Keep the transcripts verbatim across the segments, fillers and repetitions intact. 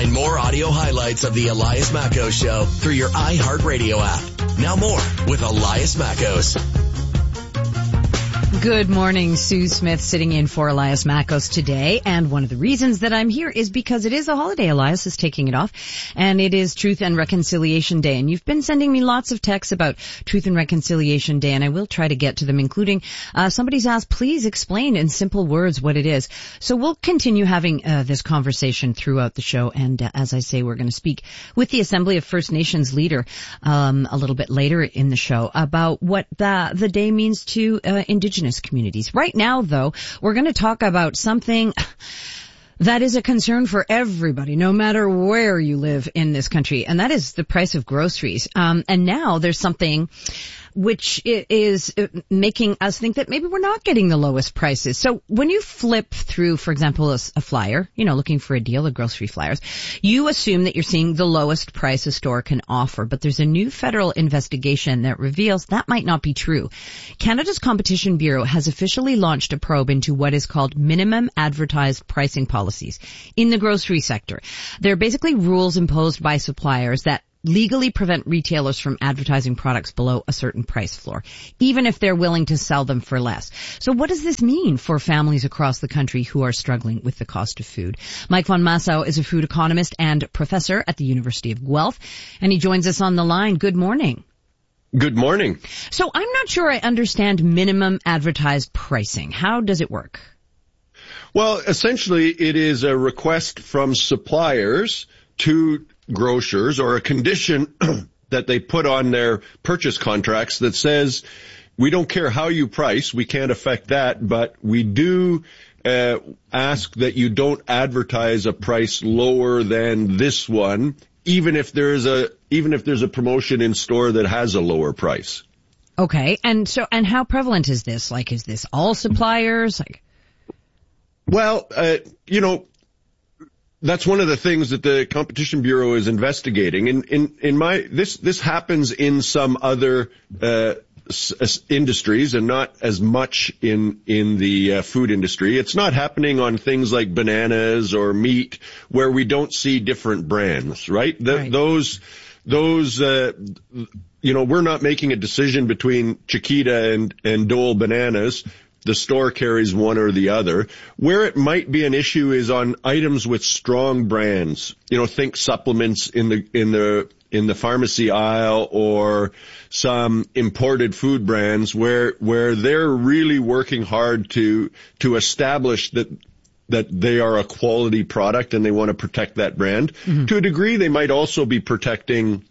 Find more audio highlights of the Elias Mackos Show through your iHeartRadio app. Now more with Elias Mackos. Good morning, Sue Smith sitting in for Elias Mackos today. And one of the reasons that I'm here is because it is a holiday. Elias is taking it off. And it is Truth and Reconciliation Day. And you've been sending me lots of texts about Truth and Reconciliation Day, and I will try to get to them, including uh, somebody's asked, please explain in simple words what it is. So we'll continue having uh, this conversation throughout the show. And uh, as I say, we're going to speak with the Assembly of First Nations leader um, a little bit later in the show about what the, the day means to uh, Indigenous communities. Right now, though, we're going to talk about something that is a concern for everybody, no matter where you live in this country, and that is the price of groceries. Um, and now there's something which is making us think that maybe we're not getting the lowest prices. So when you flip through, for example, a, a flyer, you know, looking for a deal, the grocery flyers, you assume that you're seeing the lowest price a store can offer. But there's a new federal investigation that reveals that might not be true. Canada's Competition Bureau has officially launched a probe into what is called minimum advertised pricing policies in the grocery sector. They're basically rules imposed by suppliers that legally prevent retailers from advertising products below a certain price floor, even if they're willing to sell them for less. So what does this mean for families across the country who are struggling with the cost of food? Mike von Massow is a food economist and professor at the University of Guelph, and he joins us on the line. Good morning. Good morning. So I'm not sure I understand minimum advertised pricing. How does it work? Well, essentially, it is a request from suppliers to grocers, or a condition that they put on their purchase contracts that says, we don't care how you price, we can't affect that, but we do uh, ask that you don't advertise a price lower than this one, even if there's a even if there's a promotion in store that has a lower price. Okay, and so and how prevalent is this? Like, is this all suppliers? Like, well, uh, you know. That's one of the things that the Competition Bureau is investigating. In in in my this this happens in some other uh s- industries, and not as much in in the uh, food industry. It's not happening on things like bananas or meat, where we don't see different brands, right? The, right. Those those uh you know, we're not making a decision between Chiquita and and Dole bananas. The store carries one or the other. Where it might be an issue is on items with strong brands. You know, think supplements in the in the in the pharmacy aisle, or some imported food brands where where they're really working hard to to establish that that they are a quality product and they want to protect that brand. Mm-hmm. To a degree, they might also be protecting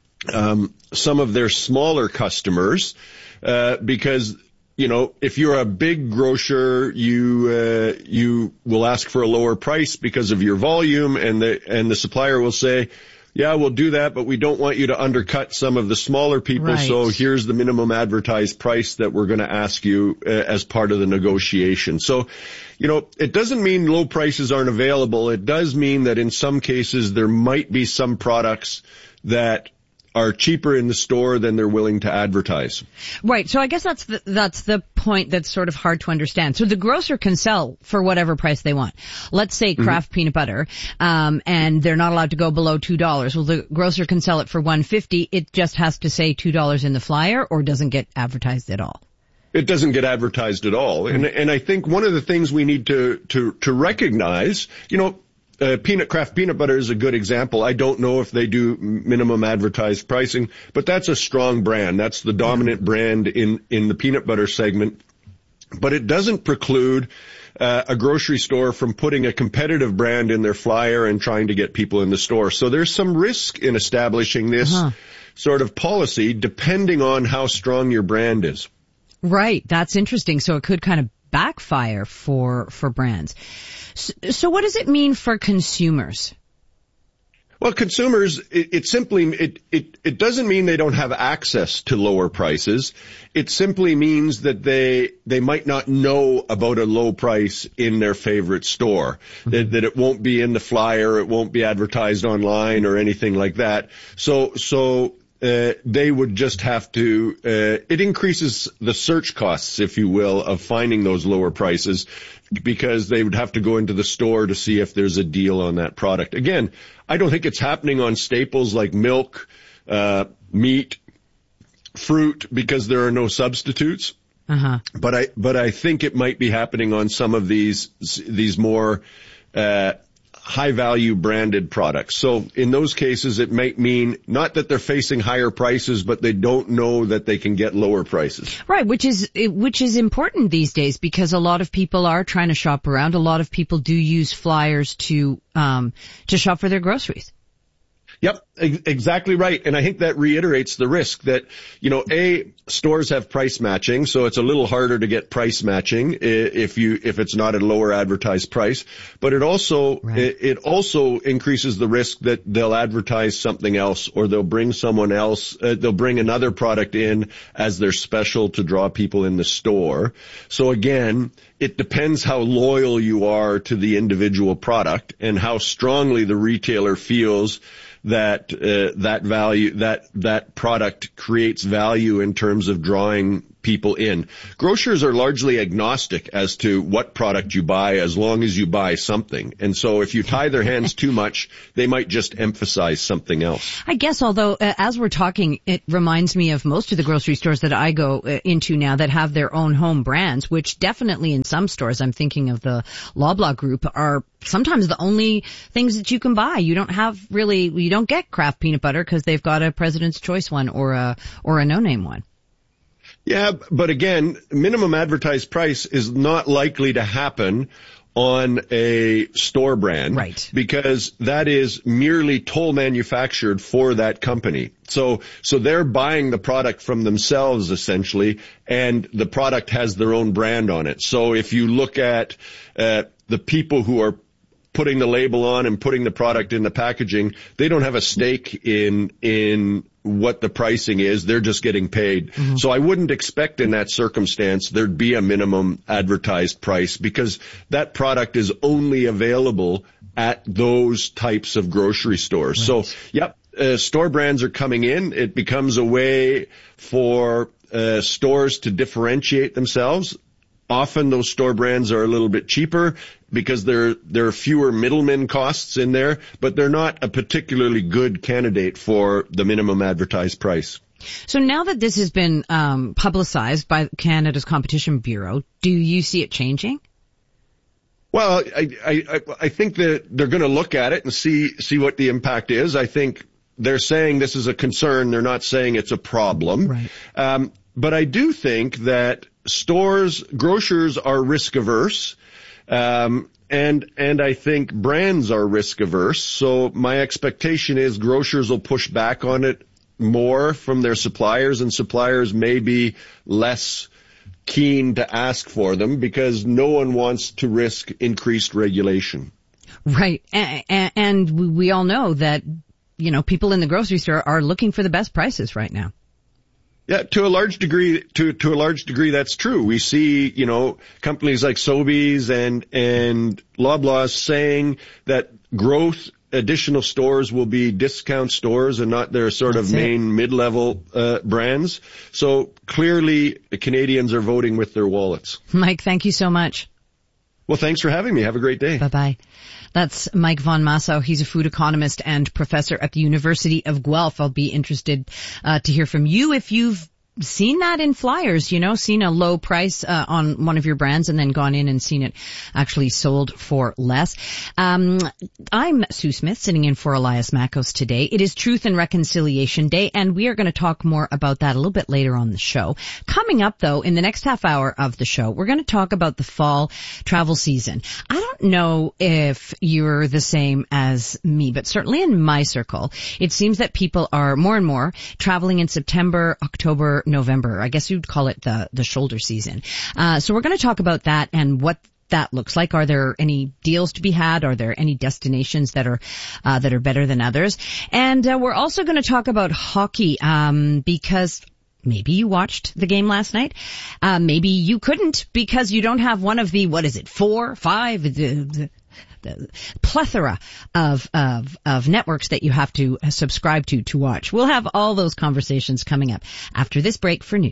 um some of their smaller customers, uh because you know, if you're a big grocer, you uh, you will ask for a lower price because of your volume, and the and the supplier will say, yeah, we'll do that, but we don't want you to undercut some of the smaller people, right. So here's the minimum advertised price that we're going to ask you uh, as part of the negotiation. So, you know, it doesn't mean low prices aren't available. It does mean that in some cases there might be some products that are cheaper in the store than they're willing to advertise. Right. So I guess that's the, that's the point that's sort of hard to understand. So the grocer can sell for whatever price they want. Let's say Kraft mm-hmm. peanut butter, um, and they're not allowed to go below two dollars. Well, the grocer can sell it for one dollar fifty. It just has to say two dollars in the flyer, or doesn't get advertised at all. It doesn't get advertised at all. Mm-hmm. And, and I think one of the things we need to, to, to recognize, you know, Uh, peanut Kraft peanut butter is a good example. I don't know if they do minimum advertised pricing, but that's a strong brand. That's the dominant brand in, in the peanut butter segment. But it doesn't preclude uh, a grocery store from putting a competitive brand in their flyer and trying to get people in the store. So there's some risk in establishing this uh-huh. sort of policy, depending on how strong your brand is. Right. That's interesting. So it could kind of backfire for for brands. So, so what does it mean for consumers? Well, consumers, it, it simply, it, it, it doesn't mean they don't have access to lower prices. It simply means that they, they might not know about a low price in their favorite store, mm-hmm. that, that it won't be in the flyer, it won't be advertised online or anything like that. So, so, Uh, they would just have to, uh, it increases the search costs, if you will, of finding those lower prices. because they would have to go into the store to see if there's a deal on that product. Again, I don't think it's happening on staples like milk, uh, meat, fruit, because there are no substitutes. Uh-huh. But I, but I think it might be happening on some of these, these more, uh, high value branded products. So in those cases, it might mean not that they're facing higher prices, but they don't know that they can get lower prices. Right, which is, which is important these days because a lot of people are trying to shop around. A lot of people do use flyers to, um, to shop for their groceries. Yep, exactly right. And I think that reiterates the risk that, you know, A, stores have price matching, so it's a little harder to get price matching if you, if it's not a lower advertised price. But it also, right. it, it also increases the risk that they'll advertise something else or they'll bring someone else, uh, they'll bring another product in as their special to draw people in the store. So again, it depends how loyal you are to the individual product and how strongly the retailer feels that uh, that value, that that product creates value in terms of drawing people in. Grocers are largely agnostic as to what product you buy as long as you buy something. And so if you tie their hands too much, they might just emphasize something else. I guess, although uh, as we're talking, it reminds me of most of the grocery stores that I go uh, into now that have their own home brands, which definitely in some stores, I'm thinking of the Loblaw Group, are sometimes the only things that you can buy. You don't have really, you don't get Kraft peanut butter because they've got a President's Choice one or a, or a no-name one. Yeah, but again, minimum advertised price is not likely to happen on a store brand. Right. Because that is merely toll manufactured for that company. So, so they're buying the product from themselves essentially, and the product has their own brand on it. So if you look at, uh, the people who are putting the label on and putting the product in the packaging, they don't have a stake in, in what the pricing is. They're just getting paid. Mm-hmm. So I wouldn't expect in that circumstance there'd be a minimum advertised price because that product is only available at those types of grocery stores. Right. So, yep, uh, store brands are coming in. It becomes a way for uh, stores to differentiate themselves. Often those store brands are a little bit cheaper because there, there are fewer middlemen costs in there, but they're not a particularly good candidate for the minimum advertised price. So now that this has been um, publicized by Canada's Competition Bureau, do you see it changing? Well, I, I, I think that they're going to look at it and see, see what the impact is. I think they're saying this is a concern. They're not saying it's a problem. Right. Um, but I do think that stores, grocers are risk averse. Um, and, and I think brands are risk averse. So my expectation is grocers will push back on it more from their suppliers, and suppliers may be less keen to ask for them because no one wants to risk increased regulation. Right. And, and we all know that, you know, people in the grocery store are looking for the best prices right now. Yeah, to a large degree, to, to a large degree, that's true. We see, you know, companies like Sobeys and, and Loblaw saying that growth, additional stores will be discount stores and not their sort that's of main it. mid-level, uh, brands. So clearly the Canadians are voting with their wallets. Mike, thank you so much. Well, thanks for having me. Have a great day. Bye-bye. That's Mike von Massow. He's a food economist and professor at the University of Guelph. I'll be interested uh, to hear from you if you've seen that in flyers, you know, seen a low price uh, on one of your brands and then gone in and seen it actually sold for less. Um, I'm Sue Smith, sitting in for Elias Makos today. It is Truth and Reconciliation Day, and we are going to talk more about that a little bit later on the show. Coming up, though, in the next half hour of the show, we're going to talk about the fall travel season. I don't know if you're the same as me, but certainly in my circle, it seems that people are more and more traveling in September, October, November. I guess you'd call it the, the shoulder season. Uh, so we're going to talk about that and what that looks like. Are there any deals to be had? Are there any destinations that are, uh, that are better than others? And, uh, we're also going to talk about hockey, um, because maybe you watched the game last night. Uh, maybe you couldn't because you don't have one of the, what is it, four, five, the, the the plethora of, of, of networks that you have to subscribe to to watch. We'll have all those conversations coming up after this break for news.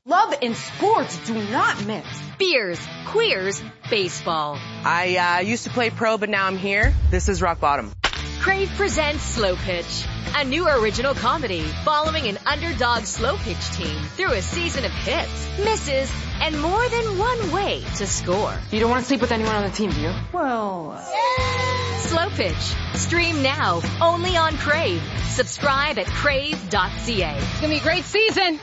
Love and sports do not mix. Beers, queers, baseball. I uh, used to play pro, but now I'm here. This is rock bottom. Crave presents Slow Pitch, a new original comedy following an underdog slow pitch team through a season of hits, misses, and more than one way to score. You don't want to sleep with anyone on the team, do you? Well... Slow Pitch. Stream now, only on Crave. Subscribe at crave dot c a. It's gonna be a great season!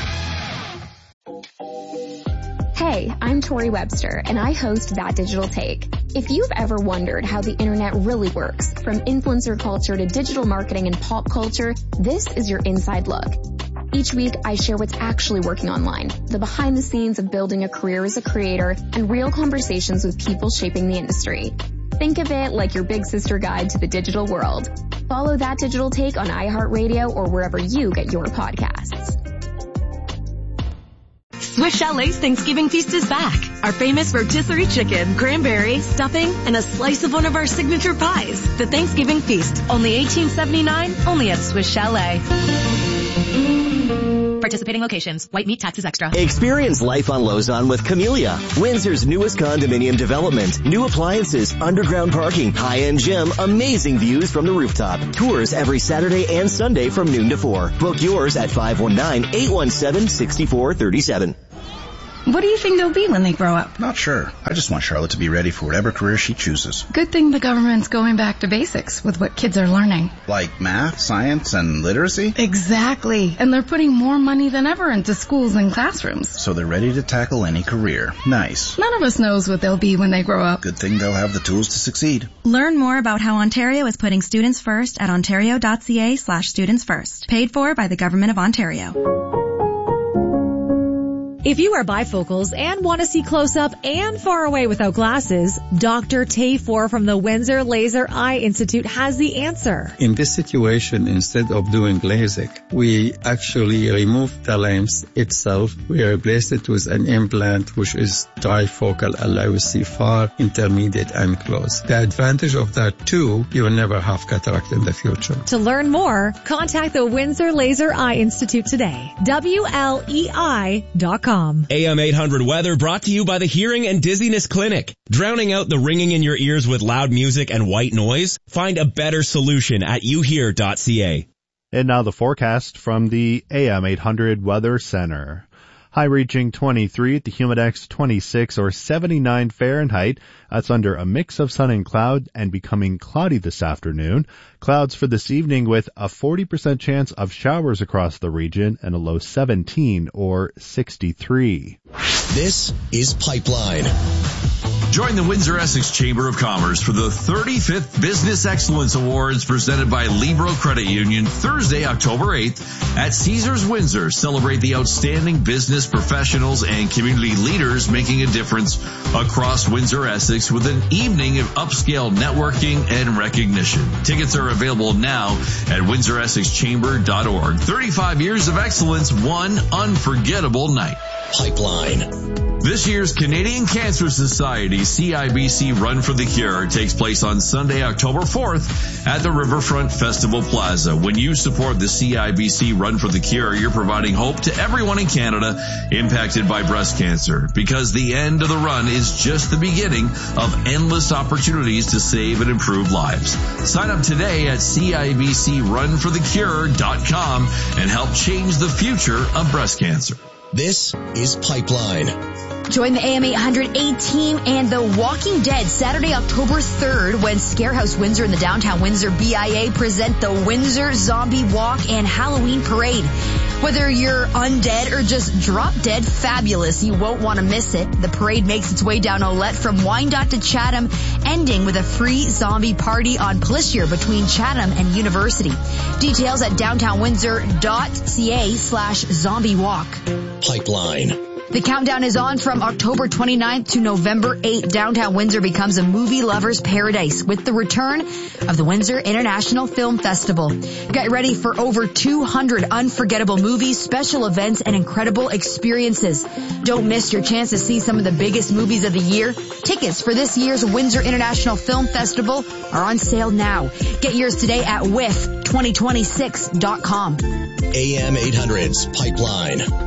Hey, I'm Tori Webster, and I host That Digital Take. If you've ever wondered how the internet really works, from influencer culture to digital marketing and pop culture, this is your inside look. Each week, I share what's actually working online, the behind the scenes of building a career as a creator, and real conversations with people shaping the industry. Think of it like your big sister guide to the digital world. Follow That Digital Take on iHeartRadio or wherever you get your podcasts. Swiss Chalet's Thanksgiving Feast is back. Our famous rotisserie chicken, cranberry, stuffing, and a slice of one of our signature pies. The Thanksgiving Feast, only eighteen seventy-nine, only at Swiss Chalet. Participating locations. White meat taxes extra. Experience life on Lausanne with Camellia, Windsor's newest condominium development. New appliances, underground parking, high-end gym, amazing views from the rooftop. Tours every Saturday and Sunday from noon to four. Book yours at five one nine, eight one seven, six four three seven. What do you think they'll be when they grow up? Not sure. I just want Charlotte to be ready for whatever career she chooses. Good thing the government's going back to basics with what kids are learning. Like math, science, and literacy? Exactly. And they're putting more money than ever into schools and classrooms. So they're ready to tackle any career. Nice. None of us knows what they'll be when they grow up. Good thing they'll have the tools to succeed. Learn more about how Ontario is putting students first at ontario.ca slash students first. Paid for by the Government of Ontario. If you are bifocals and want to see close up and far away without glasses, Doctor Tayfor from the Windsor Laser Eye Institute has the answer. In this situation, instead of doing LASIK, we actually remove the lens itself. We replace it with an implant which is trifocal, allows you to see far, intermediate, and close. The advantage of that too, you will never have cataract in the future. To learn more, contact the Windsor Laser Eye Institute today. W L E I dot com. A M eight hundred weather brought to you by the Hearing and Dizziness Clinic. Drowning out the ringing in your ears with loud music and white noise? Find a better solution at you hear dot c a. And now the forecast from the A M eight hundred Weather Center. High reaching twenty-three at the Humidex, twenty-six or seventy-nine Fahrenheit. That's under a mix of sun and cloud and becoming cloudy this afternoon. Clouds for this evening with a forty percent chance of showers across the region and a low seventeen or sixty-three. This is Pipeline. Join the Windsor-Essex Chamber of Commerce for the thirty-fifth Business Excellence Awards presented by Libro Credit Union Thursday, October eighth at Caesars Windsor. Celebrate the outstanding business professionals and community leaders making a difference across Windsor-Essex with an evening of upscale networking and recognition. Tickets are available now at windsor essex chamber dot org. thirty-five years of excellence, one unforgettable night. Pipeline. This year's Canadian Cancer Society C I B C Run for the Cure takes place on Sunday, October fourth at the Riverfront Festival Plaza. When you support the C I B C Run for the Cure, you're providing hope to everyone in Canada impacted by breast cancer, because the end of the run is just the beginning of endless opportunities to save and improve lives. Sign up today at C I B C run for the cure dot com and help change the future of breast cancer. This is Pipeline. Join the A M eight hundred A team and The Walking Dead Saturday, October third, when Scarehouse Windsor and the Downtown Windsor B I A present the Windsor Zombie Walk and Halloween Parade. Whether you're undead or just drop dead fabulous, you won't want to miss it. The parade makes its way down Olette from Wyandotte to Chatham, ending with a free zombie party on Plessier between Chatham and University. Details at downtown windsor dot c a slash zombie walk. Pipeline. The countdown is on from October twenty-ninth to November eighth. Downtown Windsor becomes a movie lover's paradise with the return of the Windsor International Film Festival. Get ready for over two hundred unforgettable movies, special events, and incredible experiences. Don't miss your chance to see some of the biggest movies of the year. Tickets for this year's Windsor International Film Festival are on sale now. Get yours today at whiff twenty twenty-six dot com. A M eight hundred's Pipeline.